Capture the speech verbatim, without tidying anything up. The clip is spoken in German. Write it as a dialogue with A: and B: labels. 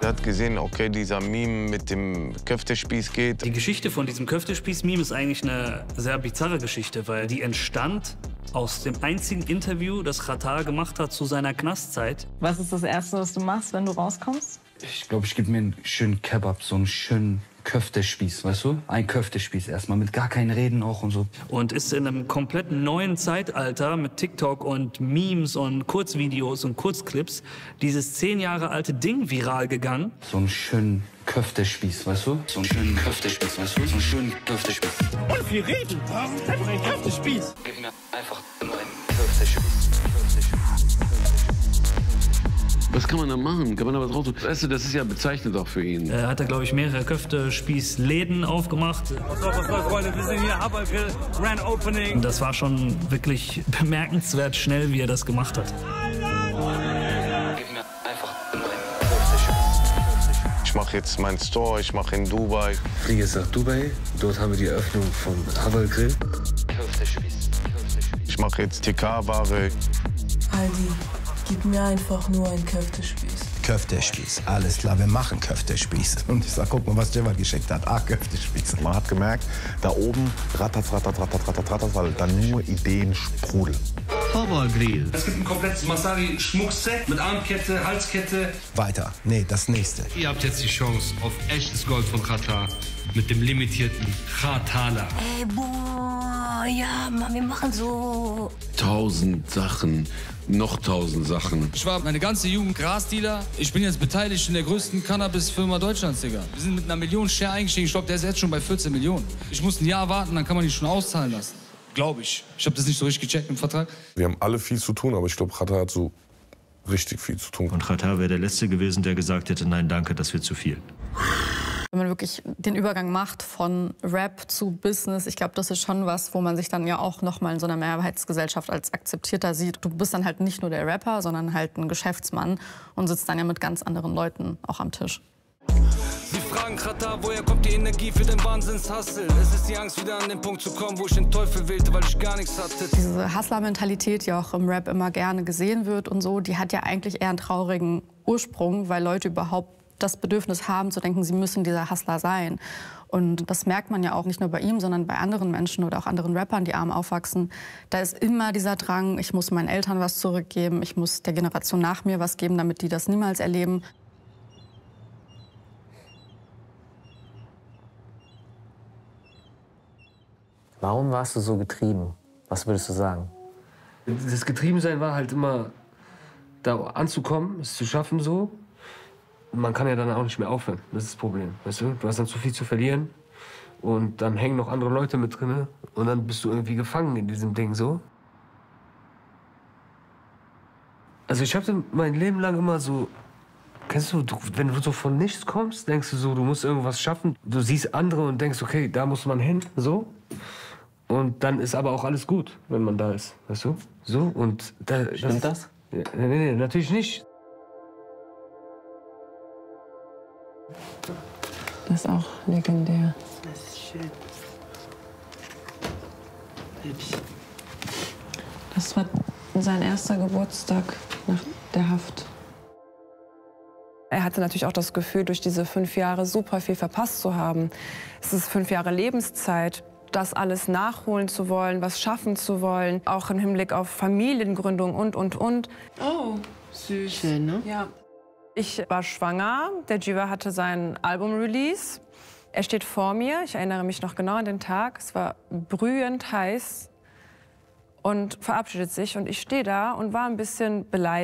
A: Er hat gesehen, okay, dieser Meme mit dem Köftespieß geht.
B: Die Geschichte von diesem Köftespieß-Meme ist eigentlich eine sehr bizarre Geschichte, weil die entstand aus dem einzigen Interview, das Xatar gemacht hat zu seiner Knastzeit.
C: Was ist das Erste, was du machst, wenn du rauskommst?
D: Ich glaube, ich gebe mir einen schönen Kebab, so einen schönen Köftespieß, weißt du? Ein Köftespieß erstmal, mit gar keinen Reden auch und so.
B: Und ist in einem komplett neuen Zeitalter mit TikTok und Memes und Kurzvideos und Kurzclips dieses zehn Jahre alte Ding viral gegangen.
D: So einen schönen Köftespieß, weißt du? So einen schönen Köftespieß, weißt du? So einen schönen Köftespieß.
E: Und viel reden, warum einfach ein Köftespieß?
D: Gib mir einfach nur einen Köftespieß.
F: Was kann man da machen? Kann man da was raus? Weißt du, das ist ja bezeichnend auch für ihn.
B: Er hat da, glaube ich, mehrere Köftespießläden aufgemacht.
E: Was soll, was soll, Freunde? Wir sind hier, Haber Grill, Grand Opening.
B: Und das war schon wirklich bemerkenswert schnell, wie er das gemacht hat.
D: Gib mir einfach nur einen Köftespieß.
A: Ich mache jetzt meinen Store, ich mache in Dubai.
G: Ich fliege jetzt nach Dubai. Dort haben wir die Eröffnung von Haber Grill.
D: Köftespieß.
A: Ich mache jetzt T K-Ware.
H: Aldi, gib mir einfach nur einen Köftespieß.
I: Köftespieß, alles klar, wir machen Köftespieß. Und ich sag, guck mal, was Jewel geschickt hat. Ah, Köftespieß.
J: Man hat gemerkt, da oben rattert, rattert, rattert, rattert, rattert, weil da nur Ideen sprudeln.
F: Haber Grill.
E: Es gibt ein komplettes Masari-Schmuckset mit Armkette, Halskette.
I: Weiter, nee, das nächste.
G: Ihr habt jetzt die Chance auf echtes Gold von Xatar mit dem limitierten Xataler.
H: Ey, boah, ja, Mann, wir machen so.
F: Tausend Sachen, noch tausend Sachen.
K: Ich war meine ganze Jugend Grasdealer. Ich bin jetzt beteiligt in der größten Cannabis-Firma Deutschlands, Digga. Wir sind mit einer Million Share eingestiegen. Ich glaube, der ist jetzt schon bei vierzehn Millionen. Ich muss ein Jahr warten, dann kann man die schon auszahlen lassen. Glaube ich. Ich habe das nicht so richtig gecheckt im Vertrag.
J: Wir haben alle viel zu tun, aber ich glaube, Xatar hat so richtig viel zu tun.
L: Und Xatar wäre der Letzte gewesen, der gesagt hätte, nein, danke, das wird zu viel.
C: Wenn man wirklich den Übergang macht von Rap zu Business, ich glaube, das ist schon was, wo man sich dann ja auch noch mal in so einer Mehrheitsgesellschaft als akzeptierter sieht. Du bist dann halt nicht nur der Rapper, sondern halt ein Geschäftsmann und sitzt dann ja mit ganz anderen Leuten auch am Tisch.
K: Sie fragen Xatar, woher kommt die Energie für den Wahnsinns-Hustle? Es ist die Angst, wieder an den Punkt zu kommen, wo ich den Teufel wählte, weil ich gar nichts hatte.
C: Diese Hustler-Mentalität, die auch im Rap immer gerne gesehen wird und so, die hat ja eigentlich eher einen traurigen Ursprung, weil Leute überhaupt das Bedürfnis haben, zu denken, sie müssen dieser Hustler sein. Und das merkt man ja auch nicht nur bei ihm, sondern bei anderen Menschen oder auch anderen Rappern, die arm aufwachsen. Da ist immer dieser Drang, ich muss meinen Eltern was zurückgeben, ich muss der Generation nach mir was geben, damit die das niemals erleben.
M: Warum warst du so getrieben? Was würdest du sagen?
G: Das Getriebensein war halt immer, da anzukommen, es zu schaffen so. Man kann ja dann auch nicht mehr aufhören, das ist das Problem. Weißt du? Du hast dann zu viel zu verlieren und dann hängen noch andere Leute mit drin und dann bist du irgendwie gefangen in diesem Ding so. Also ich hatte mein Leben lang immer so, kennst du, du, wenn du so von nichts kommst, denkst du so, du musst irgendwas schaffen. Du siehst andere und denkst, okay, da muss man hin, so. Und dann ist aber auch alles gut, wenn man da ist, weißt du? So, und da,
M: Stimmt das?
G: das? Nee, nee, nee, natürlich nicht.
C: Das ist auch legendär.
H: Das ist schön. Hübsch.
C: Das war sein erster Geburtstag nach der Haft.
N: Er hatte natürlich auch das Gefühl, durch diese fünf Jahre super viel verpasst zu haben. Es ist fünf Jahre Lebenszeit, das alles nachholen zu wollen, was schaffen zu wollen, auch im Hinblick auf Familiengründung und, und, und.
H: Oh, süß. Schön, ne?
N: Ja. Ich war schwanger, der Jiva hatte sein Album-Release. Er steht vor mir, ich erinnere mich noch genau an den Tag. Es war brühend heiß und verabschiedet sich. Und ich stehe da und war ein bisschen beleidigt.